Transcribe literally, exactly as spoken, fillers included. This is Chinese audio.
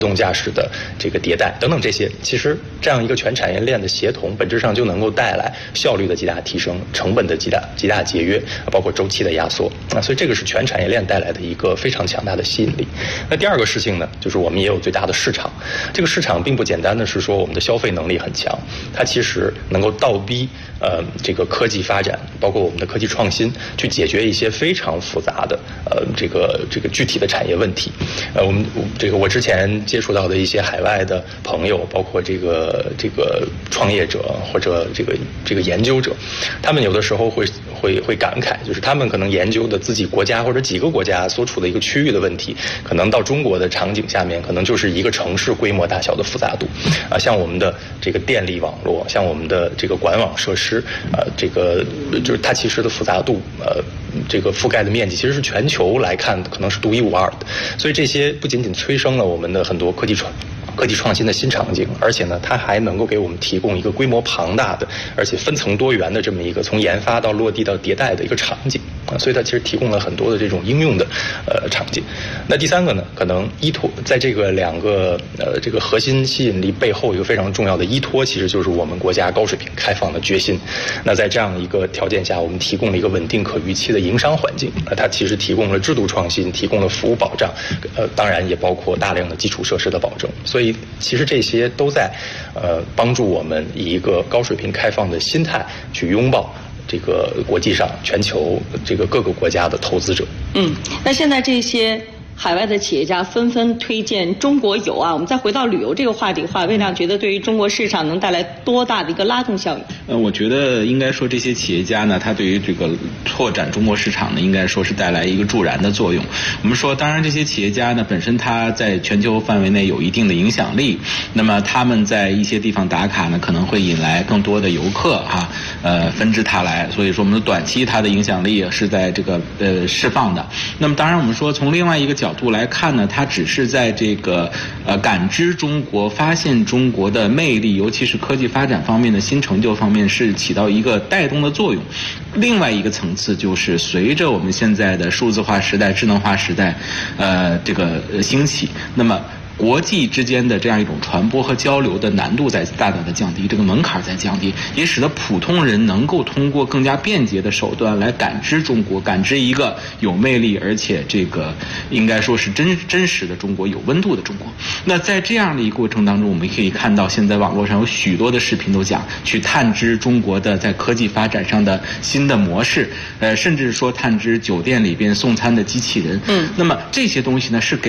自动驾驶的这个迭代等等这些，其实这样一个全产业链的协同，本质上就能够带来效率的极大提升、成本的极大极大节约，包括周期的压缩。那所以这个是全产业链带来的一个非常强大的吸引力。那第二个事情呢，就是我们也有最大的市场。这个市场并不简单的是说我们的消费能力很强，它其实能够倒逼呃这个科技发展，包括我们的科技创新，去解决一些非常复杂的呃这个这个具体的产业问题。呃，我们这个我之前接触到的一些海外的朋友，包括这个这个创业者或者这个这个研究者，他们有的时候会会会感慨，就是他们可能研究的自己国家或者几个国家所处的一个区域的问题，可能到中国的场景下面，可能就是一个城市规模大小的复杂度。啊，像我们的这个电力网络，像我们的这个管网设施，呃，这个就是它其实的复杂度，呃，这个覆盖的面积其实是全球来看可能是独一无二的。所以这些不仅仅催生了我们的很多科技创科技创新的新场景，而且呢，它还能够给我们提供一个规模庞大的，而且分层多元的这么一个从研发到落地到迭代的一个场景啊，所以它其实提供了很多的这种应用的呃场景。那第三个呢，可能依托在这个两个呃这个核心吸引力背后，一个非常重要的依托，其实就是我们国家高水平开放的决心。那在这样一个条件下，我们提供了一个稳定可预期的营商环境，那它其实提供了制度创新，提供了服务保障，呃，当然也包括大量的基础设施的保证。所以其实这些都在呃帮助我们以一个高水平开放的心态去拥抱这个国际上全球这个各个国家的投资者。 嗯，那现在这些海外的企业家纷纷推荐中国游啊，我们再回到旅游这个话题的话，魏亮觉得对于中国市场能带来多大的一个拉动效应？ 呃，我觉得应该说这些企业家呢，他对于这个拓展中国市场呢，应该说是带来一个助燃的作用。我们说，当然这些企业家呢，本身他在全球范围内有一定的影响力，那么他们在一些地方打卡呢，可能会引来更多的游客啊，呃，纷至沓来。所以说，我们的短期它的影响力是在这个呃释放的。那么当然，我们说从另外一个角度来看呢，它只是在这个呃感知中国、发现中国的魅力，尤其是科技发展方面的新成就方面，是起到一个带动的作用。另外一个层次就是随着我们现在的数字化时代、智能化时代，呃这个兴起，那么国际之间的这样一种传播和交流的难度在大大的降低，这个门槛在降低，也使得普通人能够通过更加便捷的手段来感知中国，感知一个有魅力而且这个应该说是真真实的中国，有温度的中国。那在这样的一个过程当中，我们可以看到现在网络上有许多的视频都讲去探知中国的在科技发展上的新的模式，呃，甚至说探知酒店里边送餐的机器人。嗯，那么这些东西呢，是给